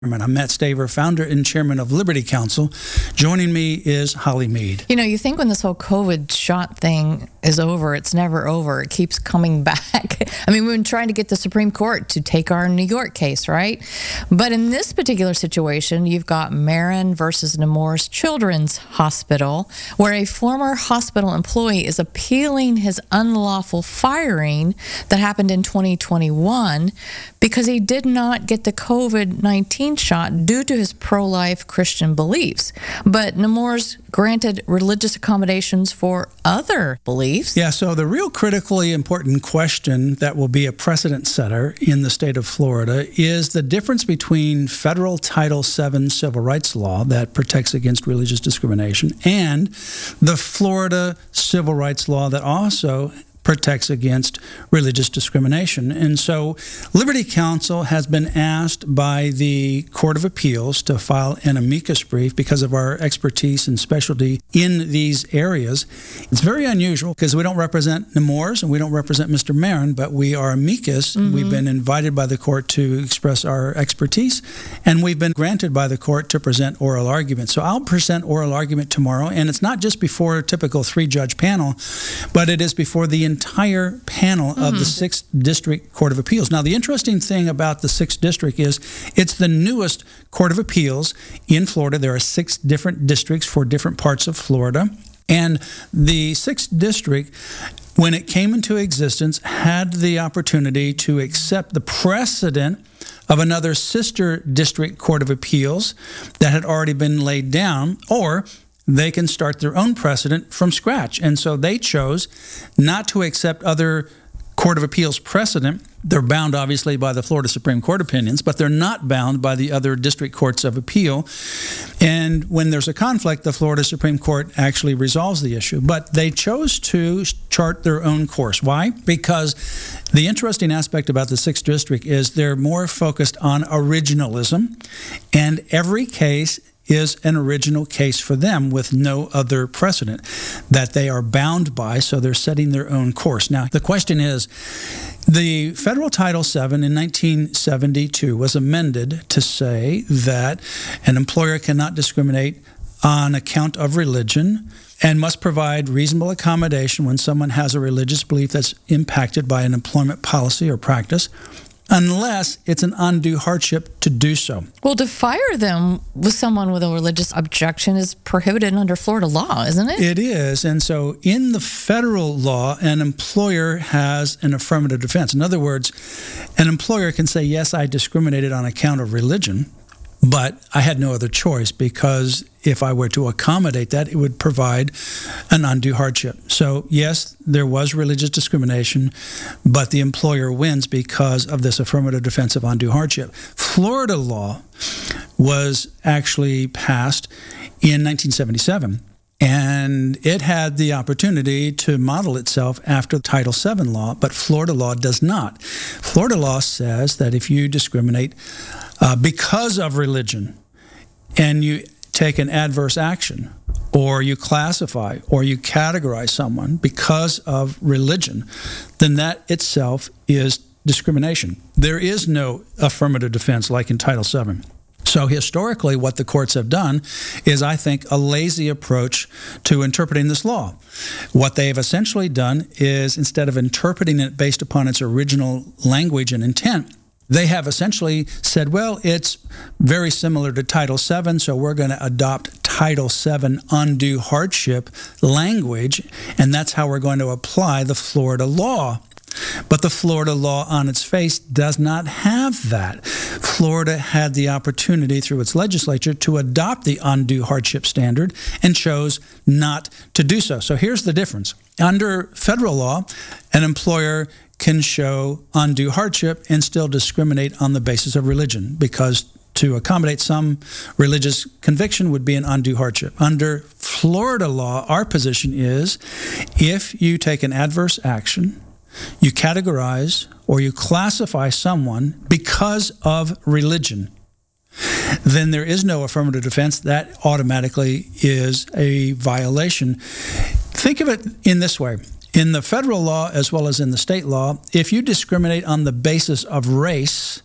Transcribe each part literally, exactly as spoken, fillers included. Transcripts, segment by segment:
I'm Matt Staver, founder and chairman of Liberty Counsel. Joining me is Holly Mead. You know, you think when this whole COVID shot thing is over, it's never over. It keeps coming back. I mean, we've been trying to get the Supreme Court to take our New York case, right? But in this particular situation, you've got Marin versus Nemours Children's Hospital, where a former hospital employee is appealing his unlawful firing that happened in twenty twenty-one because he did not get the COVID nineteen shot due to his pro-life Christian beliefs. But Nemours granted religious accommodations for other beliefs. Yeah, so the real critically important question that will be a precedent setter in the state of Florida is the difference between federal Title seven civil rights law that protects against religious discrimination and the Florida civil rights law that also protects against religious discrimination. And so Liberty Counsel has been asked by the Court of Appeals to file an amicus brief because of our expertise and specialty in these areas. It's very unusual because we don't represent Nemours and we don't represent Mister Marin, but we are amicus. Mm-hmm. We've been invited by the court to express our expertise, and we've been granted by the court to present oral argument. So I'll present oral argument tomorrow, and it's not just before a typical three-judge panel, but it is before the entire panel mm-hmm. of the sixth District Court of Appeals. Now, the interesting thing about the sixth District is it's the newest Court of Appeals in Florida. There are six different districts for different parts of Florida. And the sixth District, when it came into existence, had the opportunity to accept the precedent of another sister District Court of Appeals that had already been laid down, or they can start their own precedent from scratch. And so they chose not to accept other Court of Appeals precedent. They're bound, obviously, by the Florida Supreme Court opinions, but they're not bound by the other district courts of appeal. And when there's a conflict, the Florida Supreme Court actually resolves the issue. But they chose to chart their own course. Why? Because the interesting aspect about the sixth District is they're more focused on originalism, and every case is an original case for them with no other precedent that they are bound by, so they're setting their own course. Now, the question is, the federal Title seven in nineteen seventy-two was amended to say that an employer cannot discriminate on account of religion and must provide reasonable accommodation when someone has a religious belief that's impacted by an employment policy or practice, unless it's an undue hardship to do so. Well, to fire them with someone with a religious objection is prohibited under Florida law, isn't it? It is. And so in the federal law, an employer has an affirmative defense. In other words, an employer can say, yes, I discriminated on account of religion, but I had no other choice because if I were to accommodate that, it would provide an undue hardship. So, yes, there was religious discrimination, but the employer wins because of this affirmative defense of undue hardship. Florida law was actually passed in nineteen seventy-seven, and it had the opportunity to model itself after Title seven law, but Florida law does not. Florida law says that if you discriminate uh, because of religion and you take an adverse action, or you classify or you categorize someone because of religion, then that itself is discrimination. There is no affirmative defense like in Title seven. So historically, what the courts have done is, I think, a lazy approach to interpreting this law. What they have essentially done is, instead of interpreting it based upon its original language and intent, they have essentially said, well, it's very similar to Title seven, so we're going to adopt Title seven undue hardship language, and that's how we're going to apply the Florida law. But the Florida law on its face does not have that. Florida had the opportunity through its legislature to adopt the undue hardship standard and chose not to do so. So here's the difference. Under federal law, an employer can show undue hardship and still discriminate on the basis of religion, because to accommodate some religious conviction would be an undue hardship. Under Florida law, our position is, if you take an adverse action, you categorize or you classify someone because of religion, then there is no affirmative defense. That automatically is a violation. Think of it in this way. In the federal law as well as in the state law, if you discriminate on the basis of race,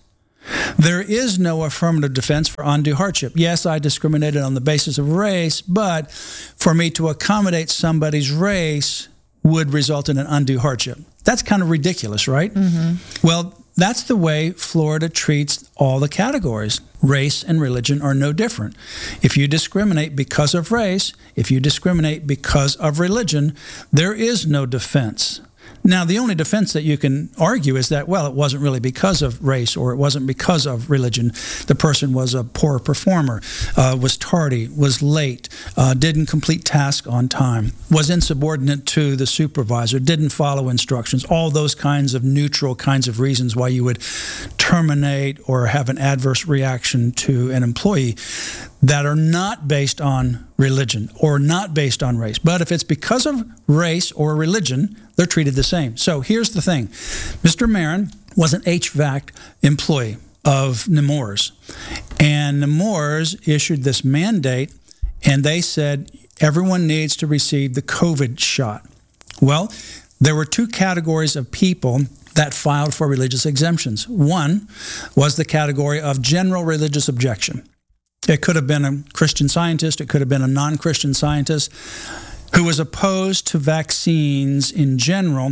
There is no affirmative defense for undue hardship. Yes, I discriminated on the basis of race, but for me to accommodate somebody's race would result in an undue hardship. That's kind of ridiculous, right? Mm-hmm. Well, that's the way Florida treats all the categories. Race and religion are no different. If you discriminate because of race, if you discriminate because of religion, there is no defense. Now, the only defense that you can argue is that, well, it wasn't really because of race or it wasn't because of religion. The person was a poor performer, uh, was tardy, was late, uh, didn't complete tasks on time, was insubordinate to the supervisor, didn't follow instructions, all those kinds of neutral kinds of reasons why you would terminate or have an adverse reaction to an employee that are not based on religion or not based on race. But if it's because of race or religion, they're treated the same. So here's the thing. Mister Marin was an H V A C employee of Nemours. And Nemours issued this mandate, and they said everyone needs to receive the COVID shot. Well, there were two categories of people that filed for religious exemptions. One was the category of general religious objection. It could have been a Christian Scientist, it could have been a non-Christian scientist who was opposed to vaccines in general,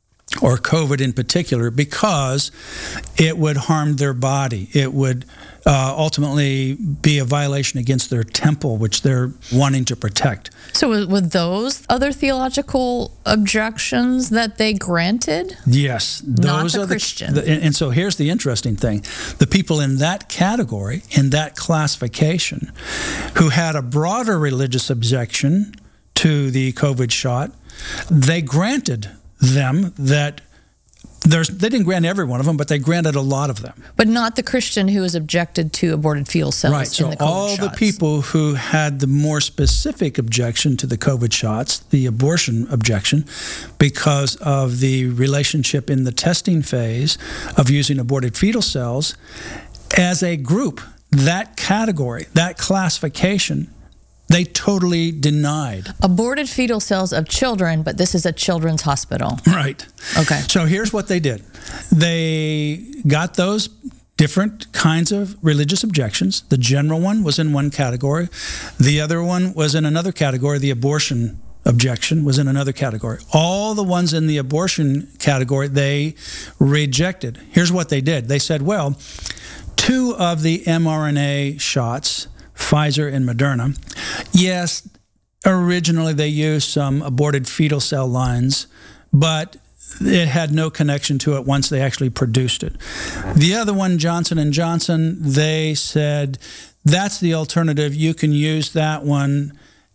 or COVID in particular, because it would harm their body. It would uh, ultimately be a violation against their temple, which they're wanting to protect. So with those other theological objections that they granted? Yes. Those not the are Christian. The, the, and so here's the interesting thing. The people in that category, in that classification, who had a broader religious objection to the COVID shot, they granted them that there's, they didn't grant every one of them, but they granted a lot of them. But not the Christian who was objected to aborted fetal cells right, so in the COVID all shots. the people who had the more specific objection to the COVID shots, the abortion objection, because of the relationship in the testing phase of using aborted fetal cells, as a group, that category, that classification, they totally denied. Aborted fetal cells of children, but this is a children's hospital. Right. Okay. So here's what they did. They got those different kinds of religious objections. The general one was in one category. The other one was in another category. The abortion objection was in another category. All the ones in the abortion category, they rejected. Here's what they did. They said, well, two of the mRNA shots, Pfizer and Moderna, yes, originally they used some aborted fetal cell lines, but it had no connection to it once they actually produced it. The other one, Johnson and Johnson, they said, that's the alternative. You can use that one,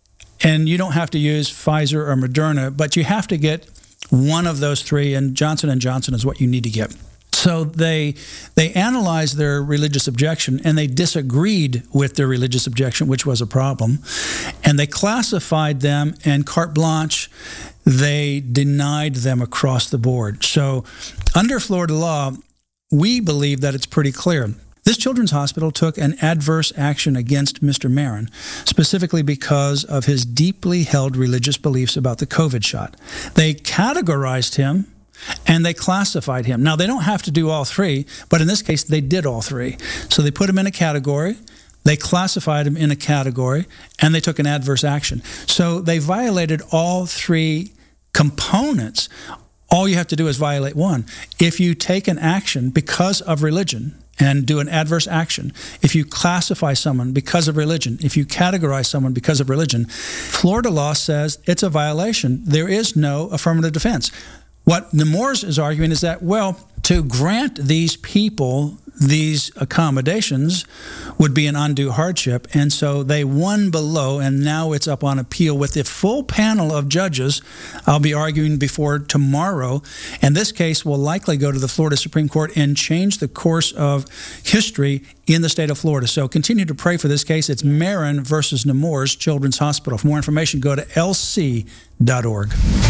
and you don't have to use Pfizer or Moderna, but you have to get one of those three, and Johnson and Johnson is what you need to get. So they they analyzed their religious objection, and they disagreed with their religious objection, which was a problem. And they classified them, and carte blanche, they denied them across the board. So under Florida law, we believe that it's pretty clear. This children's hospital took an adverse action against Mister Marin, specifically because of his deeply held religious beliefs about the COVID shot. They categorized him, and they classified him. Now, they don't have to do all three, but in this case, they did all three. So they put him in a category, they classified him in a category, and they took an adverse action. So they violated all three components. All you have to do is violate one. If you take an action because of religion and do an adverse action, if you classify someone because of religion, if you categorize someone because of religion, Florida law says it's a violation. There is no affirmative defense. What Nemours is arguing is that, well, to grant these people these accommodations would be an undue hardship, and so they won below, and now it's up on appeal with the full panel of judges. I'll be arguing before tomorrow, and this case will likely go to the Florida Supreme Court and change the course of history in the state of Florida. So continue to pray for this case. It's Marin versus Nemours Children's Hospital. For more information, go to L C dot org.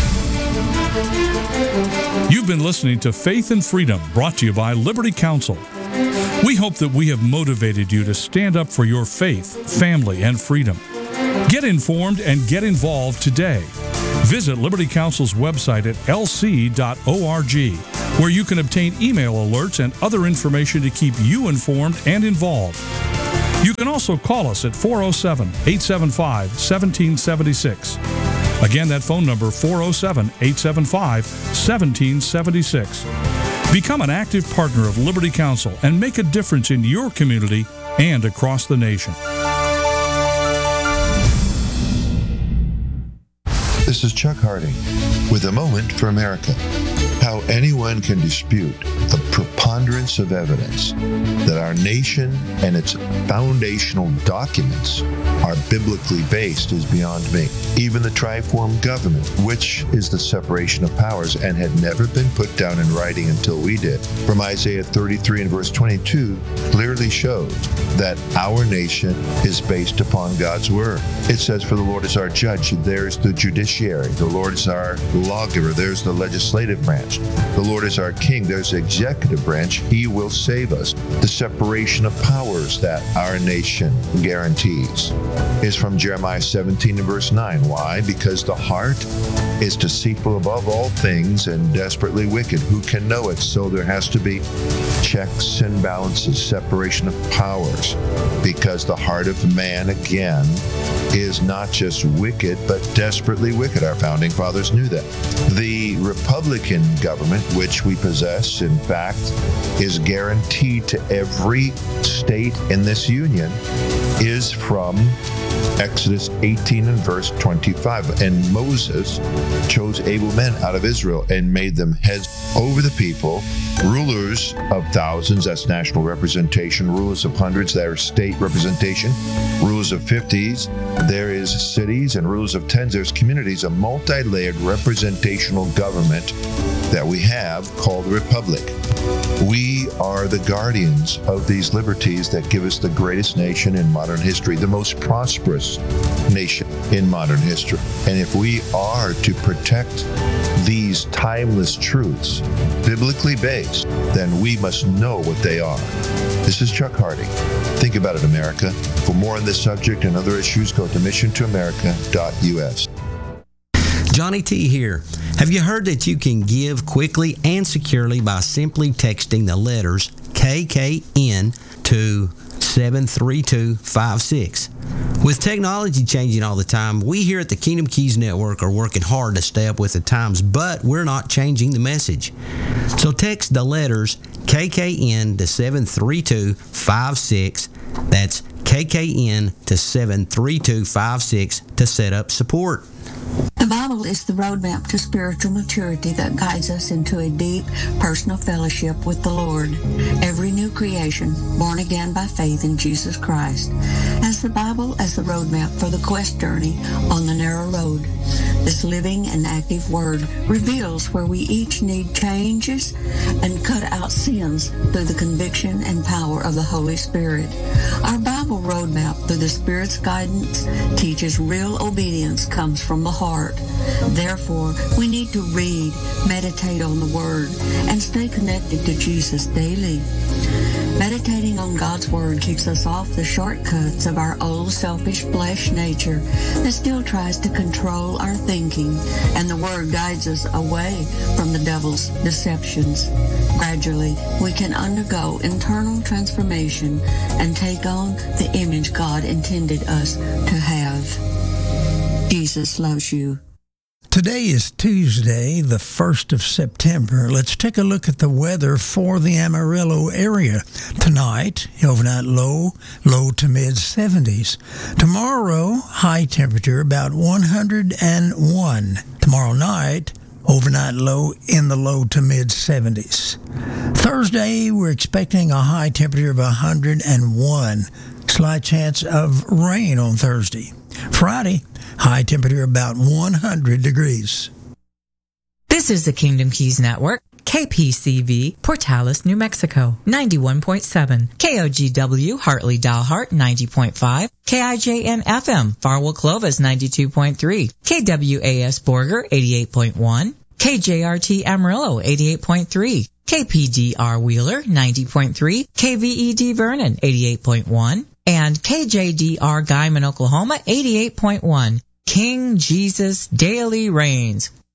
You've been listening to Faith and Freedom, brought to you by Liberty Counsel. We hope that we have motivated you to stand up for your faith, family, and freedom. Get informed and get involved today. Visit Liberty Counsel's website at L C dot org where you can obtain email alerts and other information to keep you informed and involved. You can also call us at four oh seven, eight seven five, one seven seven six. Again, that phone number, four oh seven, eight seven five, one seven seven six. Become an active partner of Liberty Counsel and make a difference in your community and across the nation. This is Chuck Harding with a moment for America. How anyone can dispute the preponderance of evidence that our nation and its foundational documents are biblically based is beyond me. Even the triform government, which is the separation of powers and had never been put down in writing until we did, from Isaiah thirty-three and verse twenty-two, clearly shows that our nation is based upon God's word. It says, for the Lord is our judge, there's the judiciary. The Lord is our lawgiver, there's the legislative branch. The Lord is our king, there's the executive branch. He will save us. The separation of powers that our nation guarantees is from Jeremiah seventeen and verse nine. Why? Because the heart is deceitful above all things and desperately wicked. Who can know it? So there has to be checks and balances, separation of powers, because the heart of man, again, is not just wicked, but desperately wicked. Our founding fathers knew that. The Republican government, which we possess, in fact, is guaranteed to every state in this union, is from Exodus eighteen and verse twenty-five. And Moses chose able men out of Israel and made them heads over the people, rulers of thousands, that's national representation, rulers of hundreds, that are state representation, rulers of fifties, there is cities, and rulers of tens, there's communities, a multi-layered representational government that we have called the Republic. We are the guardians of these liberties that give us the greatest nation in modern history, the most prosperous nation in modern history. And if we are to protect these timeless truths, biblically based, then we must know what they are. This is Chuck Harding. Think about it, America. For more on this subject and other issues, go to mission to america dot u s. Johnny T here. Have you heard that you can give quickly and securely by simply texting the letters K K N to seven three two five six? With technology changing all the time, we here at the Kingdom Keys Network are working hard to stay up with the times, but we're not changing the message. So text the letters K K N to seven three two five six. That's K K N to seven three two five six to set up support. The Bible is the roadmap to spiritual maturity that guides us into a deep personal fellowship with the Lord. Every new creation, born again by faith in Jesus Christ, has the Bible as the roadmap for the quest journey on the narrow road. This living and active word reveals where we each need changes and cut out sins through the conviction and power of the Holy Spirit. Our Bible roadmap through the Spirit's guidance teaches real obedience comes from the heart. Therefore, we need to read, meditate on the Word, and stay connected to Jesus daily. Meditating on God's Word keeps us off the shortcuts of our old selfish flesh nature that still tries to control our thinking, and the Word guides us away from the devil's deceptions. Gradually, we can undergo internal transformation and take on the image God intended us to have. Jesus loves you. Today is Tuesday, the first of September. Let's take a look at the weather for the Amarillo area. Tonight, overnight low, low to mid seventies. Tomorrow, high temperature about one hundred one. Tomorrow night, overnight low in the low to mid seventies. Thursday, we're expecting a high temperature of one hundred one. Slight chance of rain on Thursday. Friday, high temperature about one hundred degrees. This is the Kingdom Keys Network, K P C V, Portales, New Mexico, ninety-one point seven, K O G W, Hartley Dalhart, ninety point five, K I J N F M, Farwell Clovis, ninety-two point three, K W A S Borger, eighty-eight point one, K J R T Amarillo, eighty-eight point three, K P D R Wheeler, ninety point three, K V E D Vernon, eighty-eight point one, and K J D R Guyman, Oklahoma, eighty-eight point one. King Jesus daily reigns.